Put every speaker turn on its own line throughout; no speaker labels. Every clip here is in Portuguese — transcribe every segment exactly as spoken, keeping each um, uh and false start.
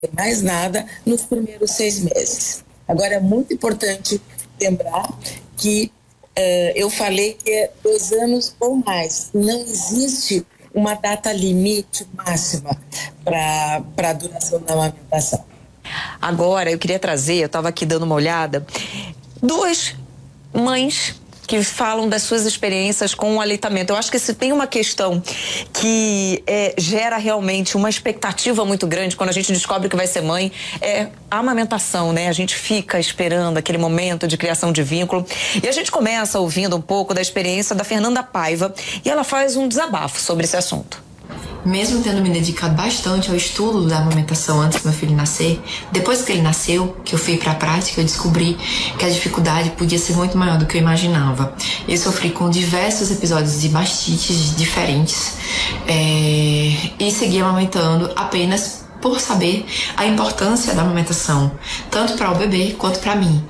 mais nada nos primeiros seis meses. Agora, é muito importante lembrar que uh, eu falei que é dois anos ou mais. Não existe uma data limite máxima para a duração da amamentação.
Agora, eu queria trazer, eu estava aqui dando uma olhada, duas mães que falam das suas experiências com o aleitamento. Eu acho que se tem uma questão que é, gera realmente uma expectativa muito grande quando a gente descobre que vai ser mãe, é a amamentação, né? A gente fica esperando aquele momento de criação de vínculo. E a gente começa ouvindo um pouco da experiência da Fernanda Paiva e ela faz um desabafo sobre esse assunto.
Mesmo tendo me dedicado bastante ao estudo da amamentação antes do meu filho nascer, depois que ele nasceu, que eu fui para a prática, eu descobri que a dificuldade podia ser muito maior do que eu imaginava. Eu sofri com diversos episódios de mastites diferentes é, e segui amamentando apenas por saber a importância da amamentação, tanto para o bebê quanto para mim.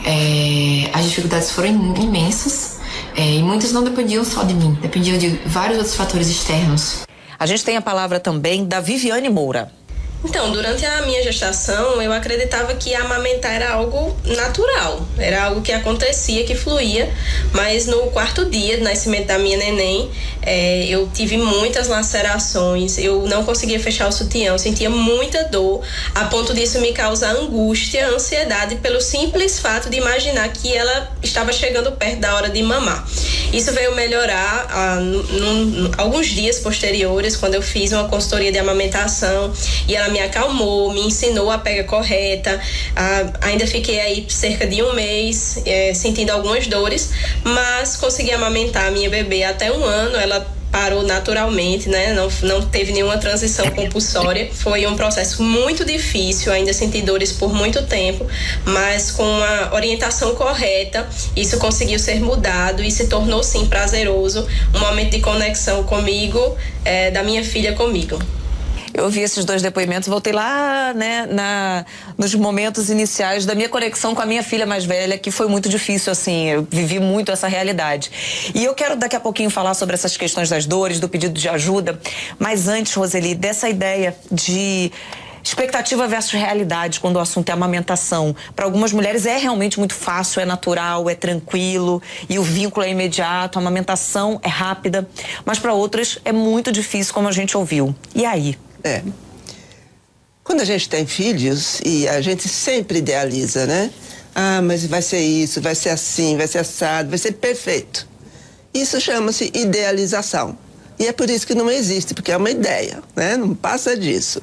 É, as dificuldades foram imensas é, e muitas não dependiam só de mim, dependiam de vários outros fatores externos.
A gente tem a palavra também da Viviane Moura.
Então, durante a minha gestação, eu acreditava que amamentar era algo natural, era algo que acontecia, que fluía, mas no quarto dia do nascimento da minha neném, é, eu tive muitas lacerações, eu não conseguia fechar o sutiã, eu sentia muita dor, a ponto disso me causar angústia, ansiedade, pelo simples fato de imaginar que ela estava chegando perto da hora de mamar. Isso veio melhorar ah, no, no, alguns dias posteriores, quando eu fiz uma consultoria de amamentação, e ela me acalmou, me ensinou a pega correta. Ah, ainda fiquei aí cerca de um mês é, sentindo algumas dores, mas consegui amamentar a minha bebê até um ano. Ela parou naturalmente, né? Não, não teve nenhuma transição compulsória. Foi um processo muito difícil, ainda senti dores por muito tempo, mas com a orientação correta, isso conseguiu ser mudado e se tornou sim prazeroso, um momento de conexão comigo, é, da minha filha comigo.
Eu ouvi esses dois depoimentos, voltei lá, né, na, nos momentos iniciais da minha conexão com a minha filha mais velha, que foi muito difícil, assim, eu vivi muito essa realidade. E eu quero daqui a pouquinho falar sobre essas questões das dores, do pedido de ajuda, mas antes, Roseli, dessa ideia de expectativa versus realidade quando o assunto é amamentação. Para algumas mulheres é realmente muito fácil, é natural, é tranquilo e o vínculo é imediato, a amamentação é rápida, mas para outras é muito difícil, como a gente ouviu. E aí?
É. Quando a gente tem filhos, e a gente sempre idealiza, né? Ah, mas vai ser isso, vai ser assim, vai ser assado, vai ser perfeito. Isso chama-se idealização. E é por isso que não existe, porque é uma ideia, né? Não passa disso.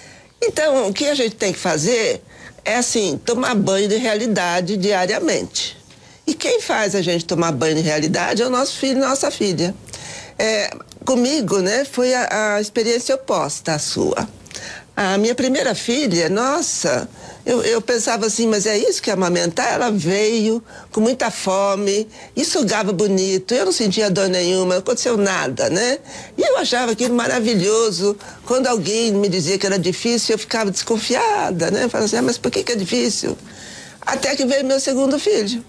Então, o que a gente tem que fazer é, assim, tomar banho de realidade diariamente. E quem faz a gente tomar banho de realidade é o nosso filho e nossa filha. É, comigo, né, foi a, a experiência oposta à sua. A minha primeira filha, nossa, eu, eu pensava assim, mas é isso que é amamentar? Ela veio com muita fome e sugava bonito, eu não sentia dor nenhuma, não aconteceu nada, né? E eu achava aquilo maravilhoso. Quando alguém me dizia que era difícil, eu ficava desconfiada, né? Eu falava assim, ah, mas por que que é difícil? Até que veio meu segundo filho.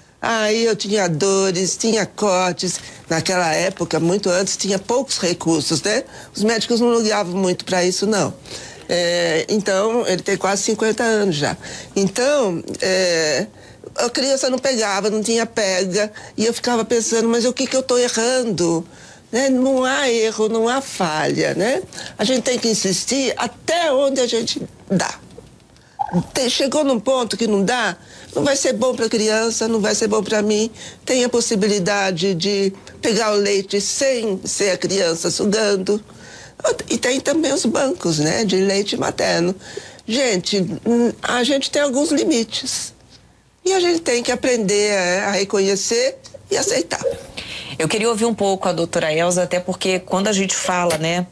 Aí eu tinha dores, tinha cortes. Naquela época, muito antes, tinha poucos recursos, né? Os médicos não ligavam muito para isso, não. É, então, ele tem quase cinquenta anos já. Então, é, a criança não pegava, não tinha pega. E eu ficava pensando, mas o que que eu estou errando? Né? Não há erro, não há falha, né? A gente tem que insistir até onde a gente dá. Chegou num ponto que não dá, não vai ser bom para a criança, não vai ser bom para mim. Tem a possibilidade de pegar o leite sem ser a criança sugando. E tem também os bancos, né, de leite materno. Gente, a gente tem alguns limites. E a gente tem que aprender a reconhecer e aceitar.
Eu queria ouvir um pouco a doutora Elza, até porque quando a gente fala, né,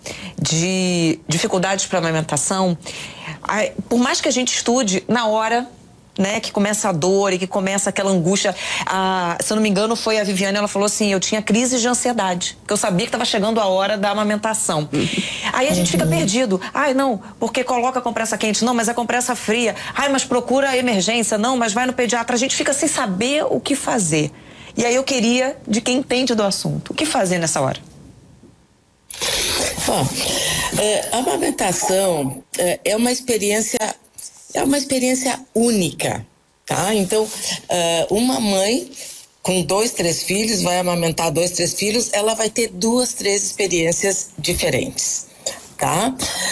de dificuldades para amamentação, por mais que a gente estude, na hora, né, que começa a dor e que começa aquela angústia, a, se eu não me engano foi a Viviane, ela falou assim, eu tinha crise de ansiedade, porque eu sabia que estava chegando a hora da amamentação. Aí a gente fica perdido. Ai, não, porque coloca a compressa quente. Não, mas é compressa fria. Ai, mas procura a emergência. Não, mas vai no pediatra. A gente fica sem saber o que fazer. E aí eu queria de quem entende do assunto. O que fazer nessa hora?
Bom, É, a amamentação é, é uma experiência, é uma experiência única, tá? Então, é, uma mãe com dois, três filhos, vai amamentar dois, três filhos, ela vai ter duas, três experiências diferentes, tá?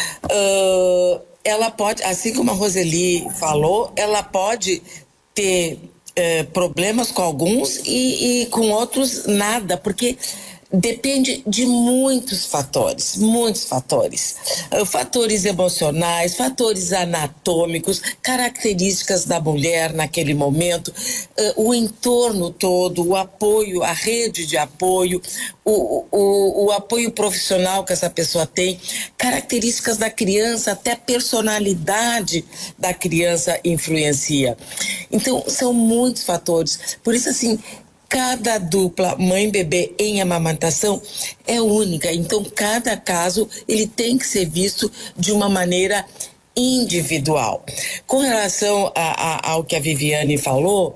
Uh, ela pode, assim como a Roseli falou, ela pode ter uh, problemas com alguns e, e com outros nada, porque depende de muitos fatores, muitos fatores. Uh, fatores emocionais, fatores anatômicos, características da mulher naquele momento, uh, o entorno todo, o apoio, a rede de apoio, o, o, o apoio profissional que essa pessoa tem, características da criança, até a personalidade da criança influencia. Então, são muitos fatores. Por isso, assim, cada dupla mãe-bebê em amamentação é única, então cada caso ele tem que ser visto de uma maneira individual. Com relação a, a, ao que a Viviane falou,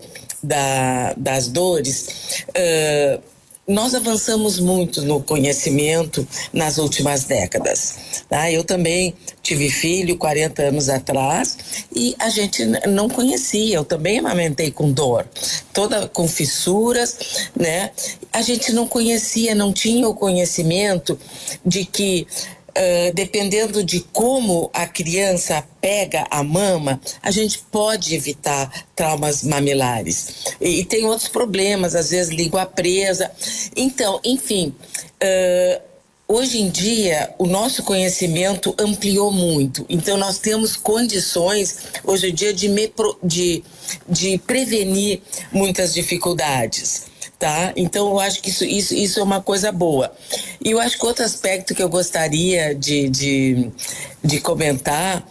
da, das dores, uh, nós avançamos muito no conhecimento nas últimas décadas, tá? Eu também tive filho quarenta anos atrás e a gente não conhecia, eu também amamentei com dor, toda com fissuras, né? A gente não conhecia, não tinha o conhecimento de que Uh, dependendo de como a criança pega a mama, a gente pode evitar traumas mamilares. E, e tem outros problemas, às vezes língua presa. Então, enfim, uh, hoje em dia o nosso conhecimento ampliou muito. Então nós temos condições, hoje em dia, de, me, de, de prevenir muitas dificuldades. Tá? Então eu acho que isso, isso, isso é uma coisa boa. E eu acho que outro aspecto que eu gostaria de, de, de comentar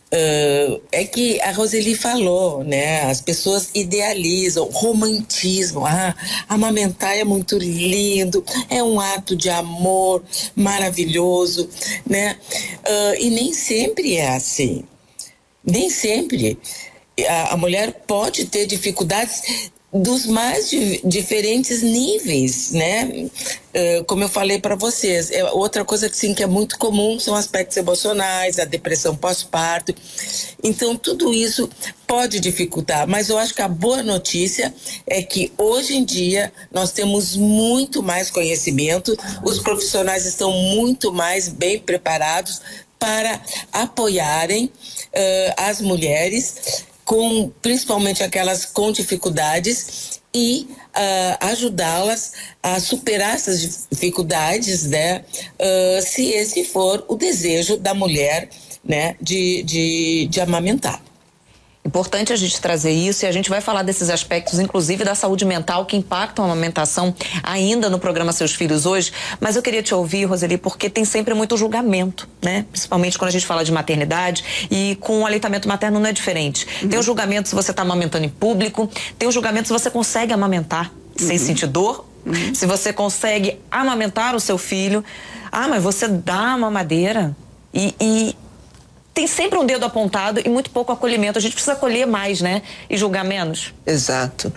uh, é que a Roseli falou, né? As pessoas idealizam, romantismo. Ah, amamentar é muito lindo, é um ato de amor maravilhoso, né? Uh, e nem sempre é assim. Nem sempre. A, a mulher pode ter dificuldades dos mais di- diferentes níveis, né? Uh, como eu falei para vocês, é outra coisa que sim que é muito comum são aspectos emocionais, a depressão pós-parto. Então tudo isso pode dificultar, mas eu acho que a boa notícia é que hoje em dia nós temos muito mais conhecimento, os profissionais estão muito mais bem preparados para apoiarem uh, as mulheres, com principalmente aquelas com dificuldades, e uh, ajudá-las a superar essas dificuldades, né? Uh, se esse for o desejo da mulher, né? De, de, de amamentar.
Importante a gente trazer isso, e a gente vai falar desses aspectos, inclusive da saúde mental, que impactam a amamentação ainda no programa Seus Filhos hoje. Mas eu queria te ouvir, Roseli, porque tem sempre muito julgamento, né? Principalmente quando a gente fala de maternidade, e com o aleitamento materno não é diferente. Uhum. Tem o julgamento se você está amamentando em público, tem o julgamento se você consegue amamentar uhum. sem sentir dor, uhum. se você consegue amamentar o seu filho. Ah, mas você dá a mamadeira e... e tem sempre um dedo apontado e muito pouco acolhimento. A gente precisa acolher mais, né? E julgar menos.
Exato.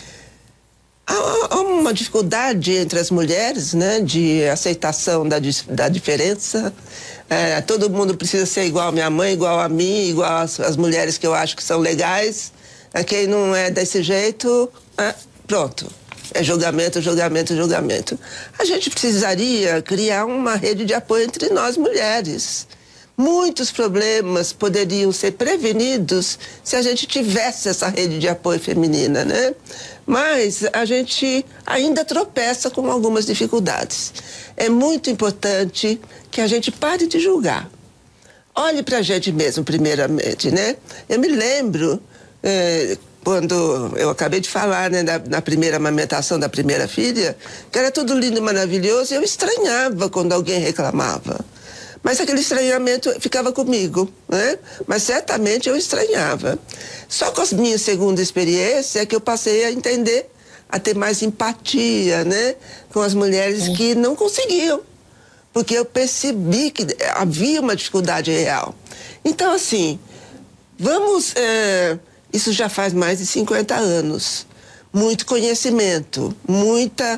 Há, há uma dificuldade entre as mulheres, né? De aceitação da, da diferença. É, todo mundo precisa ser igual a minha mãe, igual a mim, igual as, as mulheres que eu acho que são legais. É, quem não é desse jeito, é, pronto. É julgamento, julgamento, julgamento. A gente precisaria criar uma rede de apoio entre nós mulheres. Muitos problemas poderiam ser prevenidos se a gente tivesse essa rede de apoio feminina, né? Mas a gente ainda tropeça com algumas dificuldades. É muito importante que a gente pare de julgar. Olhe para a gente mesmo, primeiramente, né? Eu me lembro, eh, quando eu acabei de falar, né, na, na primeira amamentação da primeira filha, que era tudo lindo e maravilhoso, e eu estranhava quando alguém reclamava. Mas aquele estranhamento ficava comigo, né? Mas certamente eu estranhava. Só com a minha segunda experiência é que eu passei a entender, a ter mais empatia, né? Com as mulheres Sim. que não conseguiam. Porque eu percebi que havia uma dificuldade real. Então, assim, vamos... É, isso já faz mais de cinquenta anos. Muito conhecimento, muita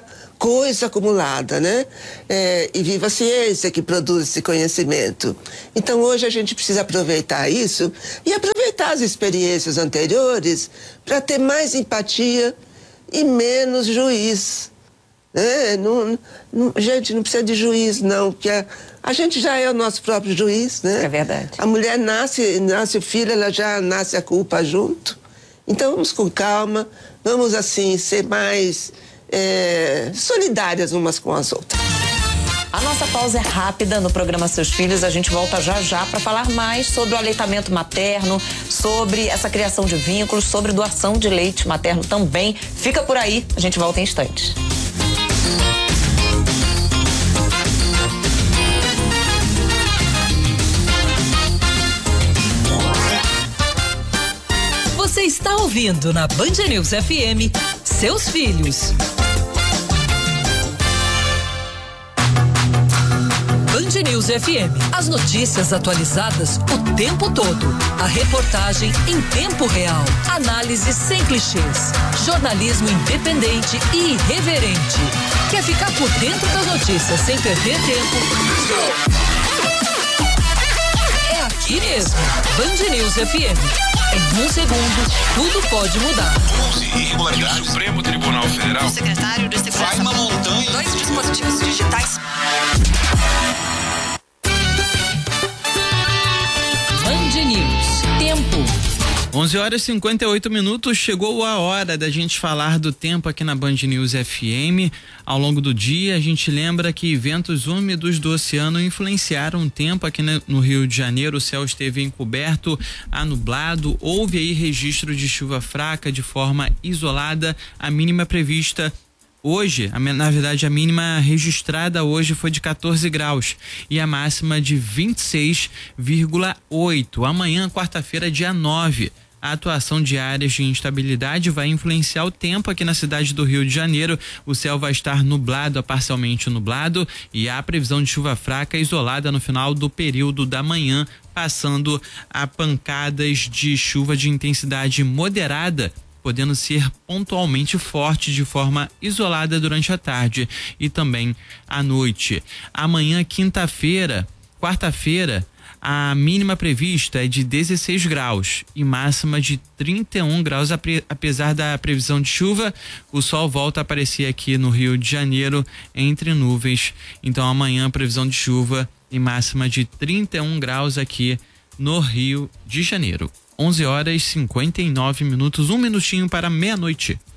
coisa acumulada, né? É, e viva a ciência que produz esse conhecimento. Então hoje a gente precisa aproveitar isso e aproveitar as experiências anteriores para ter mais empatia e menos juiz. Né? Não, não, gente, não precisa de juiz, não, porque a, a gente já é o nosso próprio juiz, né?
É verdade.
A mulher nasce, nasce o filho, ela já nasce a culpa junto. Então vamos com calma, vamos assim ser mais é, solidárias umas com as outras.
A nossa pausa é rápida no programa Seus Filhos. A gente volta já já para falar mais sobre o aleitamento materno, sobre essa criação de vínculos, sobre doação de leite materno também. Fica por aí, a gente volta em instantes.
Você está ouvindo na Band News F M, Seus Filhos. Band News F M. As notícias atualizadas o tempo todo. A reportagem em tempo real. Análise sem clichês. Jornalismo independente e irreverente. Quer ficar por dentro das notícias sem perder tempo? É aqui mesmo. Band News F M. Em um segundo, tudo pode mudar.
onze irregularidades. O Supremo Tribunal Federal.
O secretário de Segurança.
Vai uma montanha.
Dois dispositivos digitais.
Band News. Tempo.
onze horas e cinquenta e oito minutos, chegou a hora da gente falar do tempo aqui na Band News F M. Ao longo do dia, a gente lembra que ventos úmidos do oceano influenciaram o tempo aqui no Rio de Janeiro. O céu esteve encoberto a nublado, houve aí registro de chuva fraca de forma isolada. A mínima prevista hoje, na verdade a mínima registrada hoje foi de quatorze graus e a máxima de vinte e seis vírgula oito. Amanhã, quarta-feira, dia nove. A atuação de áreas de instabilidade vai influenciar o tempo aqui na cidade do Rio de Janeiro. O céu vai estar nublado a parcialmente nublado e há previsão de chuva fraca isolada no final do período da manhã, passando a pancadas de chuva de intensidade moderada, podendo ser pontualmente forte de forma isolada durante a tarde e também à noite. Amanhã, quinta-feira, quarta-feira, a mínima prevista é de dezesseis graus e máxima de trinta e um graus. Apesar da previsão de chuva, o sol volta a aparecer aqui no Rio de Janeiro entre nuvens. Então amanhã previsão de chuva e máxima de trinta e um graus aqui no Rio de Janeiro. onze horas e cinquenta e nove minutos, um minutinho para meia-noite.